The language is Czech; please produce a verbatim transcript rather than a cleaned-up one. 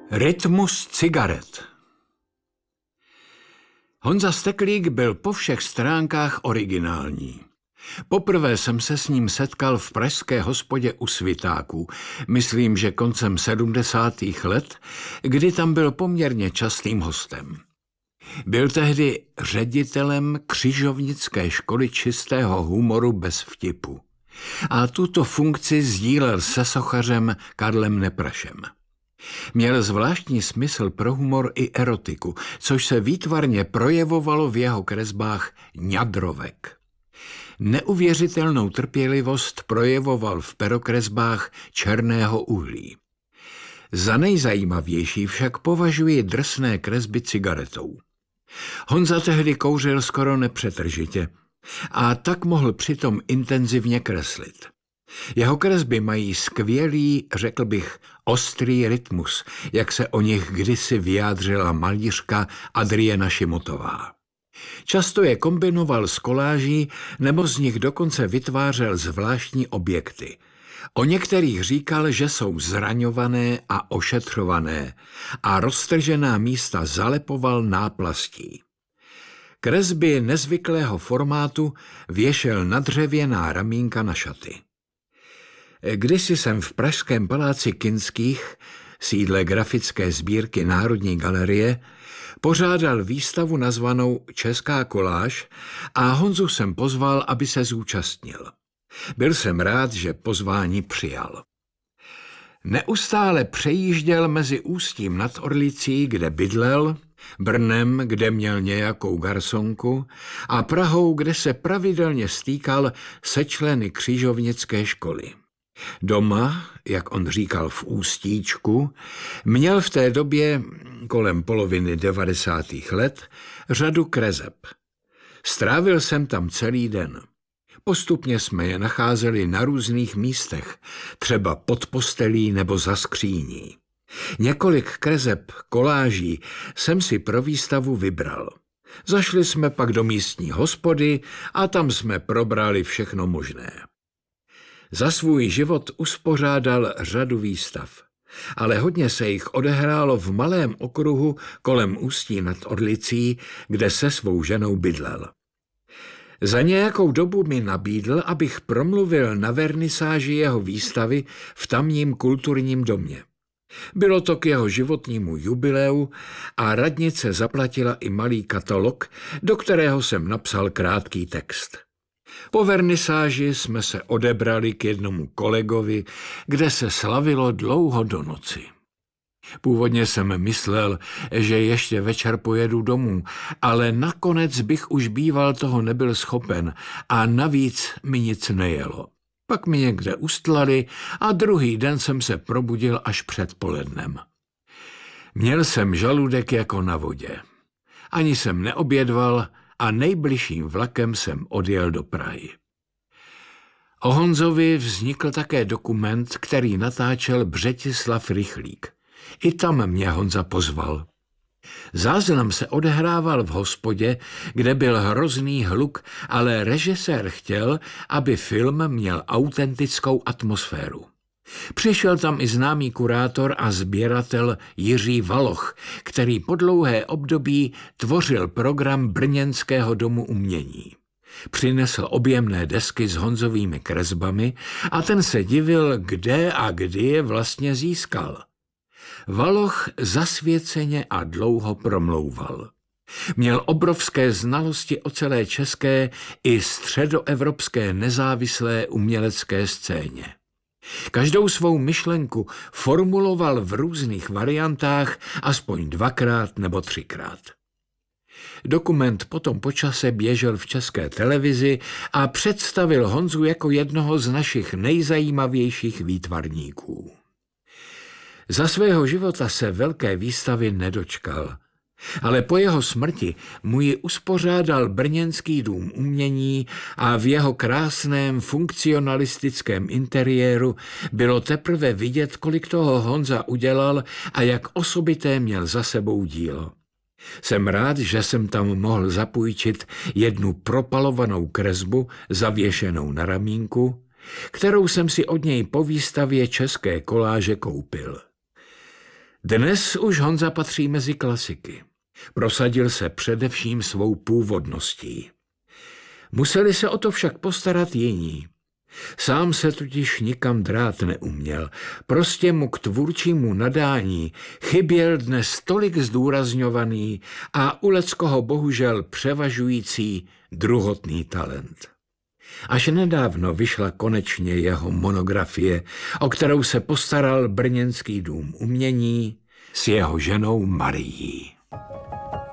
Rytmus cigaret. Honza Steklík byl po všech stránkách originální. Poprvé jsem se s ním setkal v pražské hospodě u Svitáků, myslím, že koncem sedmdesátých let, kdy tam byl poměrně častým hostem. Byl tehdy ředitelem křižovnické školy čistého humoru bez vtipu a tuto funkci sdílel se sochařem Karlem Neprašem. Měl zvláštní smysl pro humor i erotiku, což se výtvarně projevovalo v jeho kresbách ňadrovek. Neuvěřitelnou trpělivost projevoval v perokresbách černého uhlí. Za nejzajímavější však považuji drsné kresby cigaretou. Honza tehdy kouřil skoro nepřetržitě a tak mohl přitom intenzivně kreslit. Jeho kresby mají skvělý, řekl bych, ostrý rytmus, jak se o nich kdysi vyjádřila malířka Adriana Šimotová. Často je kombinoval s koláží nebo z nich dokonce vytvářel zvláštní objekty. O některých říkal, že jsou zraňované a ošetřované a roztržená místa zalepoval náplastí. Kresby nezvyklého formátu věšel na dřevěná ramínka na šaty. Kdysi jsem v pražském paláci Kinských, sídle grafické sbírky Národní galerie, pořádal výstavu nazvanou Česká koláž a Honzu jsem pozval, aby se zúčastnil. Byl jsem rád, že pozvání přijal. Neustále přejížděl mezi Ústím nad Orlicí, kde bydlel, Brnem, kde měl nějakou garsonku, a Prahou, kde se pravidelně stýkal se členy křižovnické školy. Doma, jak on říkal v Ústíčku, měl v té době, kolem poloviny devadesátých let, řadu kreseb. Strávil jsem tam celý den. Postupně jsme je nacházeli na různých místech, třeba pod postelí nebo za skříní. Několik kreseb, koláží jsem si pro výstavu vybral. Zašli jsme pak do místní hospody a tam jsme probrali všechno možné. Za svůj život uspořádal řadu výstav, ale hodně se jich odehrálo v malém okruhu kolem Ústí nad Orlicí, kde se svou ženou bydlel. Za nějakou dobu mi nabídl, abych promluvil na vernisáži jeho výstavy v tamním kulturním domě. Bylo to k jeho životnímu jubileu a radnice zaplatila i malý katalog, do kterého jsem napsal krátký text. Po vernisáži jsme se odebrali k jednomu kolegovi, kde se slavilo dlouho do noci. Původně jsem myslel, že ještě večer pojedu domů, ale nakonec bych už býval toho nebyl schopen a navíc mi nic nejelo. Pak mi někde ustlali a druhý den jsem se probudil až před polednem. Měl jsem žaludek jako na vodě. Ani jsem neobědval a nejbližším vlakem jsem odjel do Prahy. O Honzovi vznikl také dokument, který natáčel Břetislav Rychlík. I tam mě Honza pozval. Záznam se odehrával v hospodě, kde byl hrozný hluk, ale režisér chtěl, aby film měl autentickou atmosféru. Přišel tam i známý kurátor a sběratel Jiří Valoch, který po dlouhé období tvořil program Brněnského domu umění. Přinesl objemné desky s Honzovými kresbami a ten se divil, kde a kdy je vlastně získal. Valoch zasvěceně a dlouho promlouval. Měl obrovské znalosti o celé české i středoevropské nezávislé umělecké scéně. Každou svou myšlenku formuloval v různých variantách aspoň dvakrát nebo třikrát. Dokument potom po čase běžel v České televizi a představil Honzu jako jednoho z našich nejzajímavějších výtvarníků. Za svého života se velké výstavy nedočkal, ale po jeho smrti mu ji uspořádal Brněnský dům umění a v jeho krásném funkcionalistickém interiéru bylo teprve vidět, kolik toho Honza udělal a jak osobité měl za sebou dílo. Jsem rád, že jsem tam mohl zapůjčit jednu propalovanou kresbu zavěšenou na ramínku, kterou jsem si od něj po výstavě České koláže koupil. Dnes už Honza patří mezi klasiky. Prosadil se především svou původností. Museli se o to však postarat jiní. Sám se totiž nikam drát neuměl, prostě mu k tvůrčímu nadání chyběl dnes tolik zdůrazňovaný a u leckoho bohužel převažující druhotný talent. Až nedávno vyšla konečně jeho monografie, o kterou se postaral Brněnský dům umění s jeho ženou Marií.